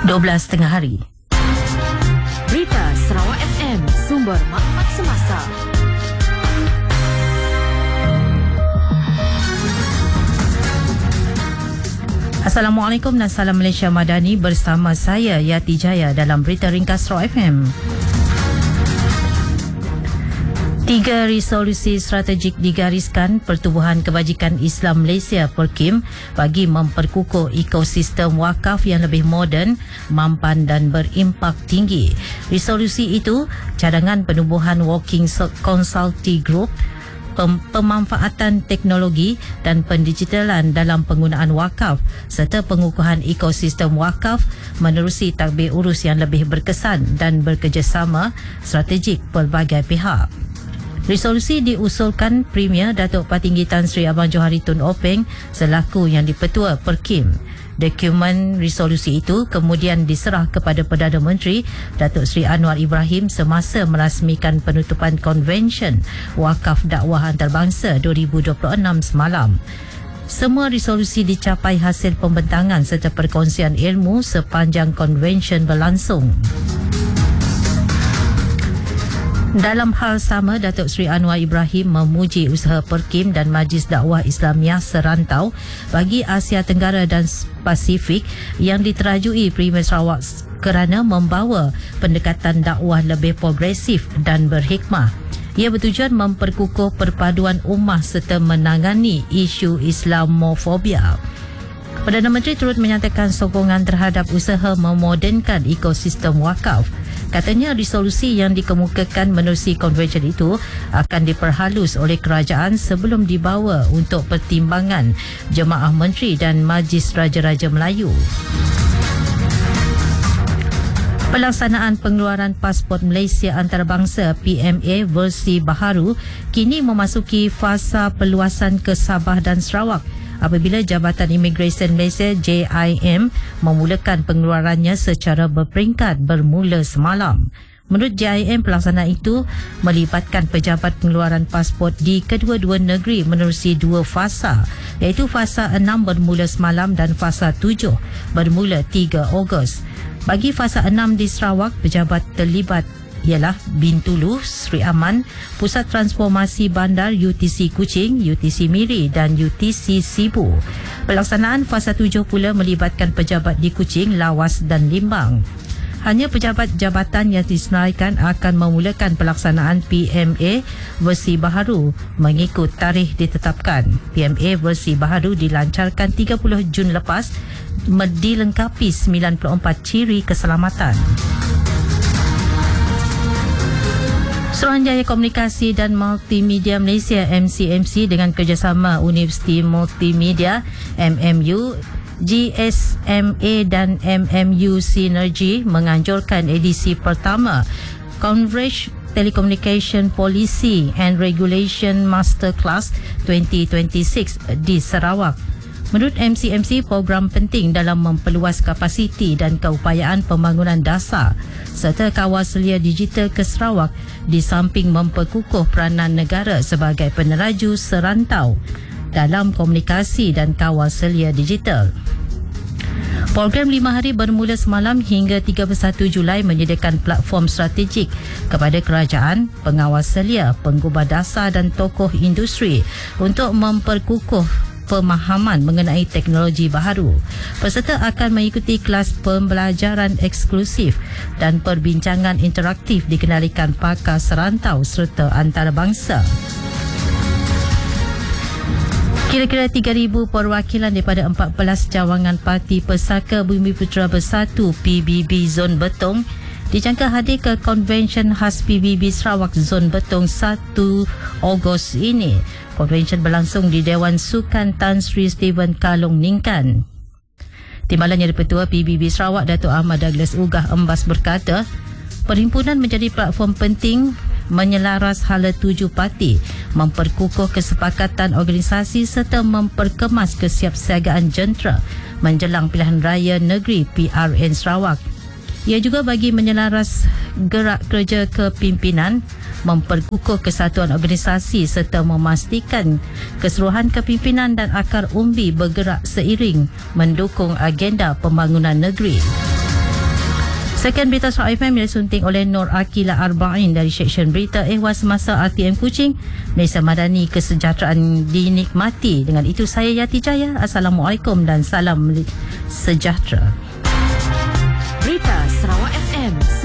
12 tengah hari. Berita Sarawak FM, sumber maklumat semasa. Assalamualaikum dan salam Malaysia Madani, bersama saya Yati Jaya dalam Berita Ringkas Sarawak FM. 3 resolusi strategik digariskan Pertubuhan Kebajikan Islam Malaysia (PERKIM) bagi memperkukuh ekosistem wakaf yang lebih moden, mampan dan berimpak tinggi. Resolusi itu cadangan penubuhan Working Consulting Group, pemanfaatan teknologi dan pendigitalan dalam penggunaan wakaf serta pengukuhan ekosistem wakaf menerusi tadbir urus yang lebih berkesan dan bekerjasama strategik pelbagai pihak. Resolusi diusulkan Premier Datuk Patinggi Tan Sri Abang Johari Tun Openg selaku Yang di-Pertua PERKIM. Dokumen resolusi itu kemudian diserah kepada Perdana Menteri Datuk Seri Anwar Ibrahim semasa merasmikan penutupan Konvensyen Wakaf Dakwah Antarabangsa 2026 semalam. Semua resolusi dicapai hasil pembentangan serta perkongsian ilmu sepanjang konvensyen berlangsung. Dalam hal sama, Datuk Seri Anwar Ibrahim memuji usaha PERKIM dan Majlis Dakwah Islamiah Serantau bagi Asia Tenggara dan Pasifik yang diterajui Premier Sarawak kerana membawa pendekatan dakwah lebih progresif dan berhikmah. Ia bertujuan memperkukuh perpaduan ummah serta menangani isu Islamofobia. Perdana Menteri turut menyatakan sokongan terhadap usaha memodernkan ekosistem wakaf. Katanya resolusi yang dikemukakan menerusi konvensyen itu akan diperhalus oleh kerajaan sebelum dibawa untuk pertimbangan Jemaah Menteri dan Majlis Raja-Raja Melayu. Pelaksanaan pengeluaran pasport Malaysia Antarabangsa PMA versi baharu kini memasuki fasa perluasan ke Sabah dan Sarawak apabila Jabatan Imigresen Malaysia JIM memulakan pengeluarannya secara berperingkat bermula semalam. Menurut JIM, pelaksanaan itu melibatkan pejabat pengeluaran pasport di kedua-dua negeri menerusi 2 fasa, iaitu fasa 6 bermula semalam dan fasa 7 bermula 3 Ogos. Bagi fasa 6 di Sarawak, pejabat terlibat ialah Bintulu, Sri Aman, Pusat Transformasi Bandar UTC Kuching, UTC Miri dan UTC Sibu. Pelaksanaan fasa 7 pula melibatkan pejabat di Kuching, Lawas dan Limbang. Hanya pejabat jabatan yang disenaraikan akan memulakan pelaksanaan PMA versi baharu mengikut tarikh ditetapkan. PMA versi baharu dilancarkan 30 Jun lepas, dilengkapi 94 ciri keselamatan. Suruhanjaya Komunikasi dan Multimedia Malaysia MCMC dengan kerjasama Universiti Multimedia MMU, GSMA dan MMU Synergy menganjurkan edisi pertama Converge Telecommunication Policy and Regulation Masterclass 2026 di Sarawak. Menurut MCMC, program penting dalam memperluas kapasiti dan keupayaan pembangunan dasar serta kawal selia digital ke Sarawak di samping memperkukuh peranan negara sebagai peneraju serantau dalam komunikasi dan kawal selia digital. Program 5 hari bermula semalam hingga 31 Julai menyediakan platform strategik kepada kerajaan, pengawas selia, penggubah dasar dan tokoh industri untuk memperkukuh pemahaman mengenai teknologi baharu. Peserta akan mengikuti kelas pembelajaran eksklusif dan perbincangan interaktif dikendalikan pakar serantau serta antarabangsa. Kira-kira 3,000 perwakilan daripada 14 cawangan Parti Pesaka Bumiputera Bersatu PBB Zon Betong dijangka hadir ke konvensyen khas PBB Sarawak Zon Betong 1 Ogos ini. Konvensyen berlangsung di Dewan Sukan Tan Sri Stephen Kalong Ningkan. Timbalan Yang di-Pertua PBB Sarawak Datuk Ahmad Douglas Ugah Embas berkata, perhimpunan menjadi platform penting menyelaras hala 7 parti, memperkukuh kesepakatan organisasi serta memperkemas kesiapsiagaan jentera menjelang pilihan raya negeri PRN Sarawak. Ia juga bagi menyelaras gerak kerja kepimpinan, memperkukuh kesatuan organisasi serta memastikan keseluruhan kepimpinan dan akar umbi bergerak seiring mendukung agenda pembangunan negeri. Sekian berita Sarawak FM yang disunting oleh Nur Akila Arba'in dari Seksyen Berita Ehwal Semasa RTM Kuching. Malaysia Madani, kesejahteraan dinikmati. Dengan itu saya Yati Jaya. Assalamualaikum dan salam sejahtera. Berita Sarawak FM.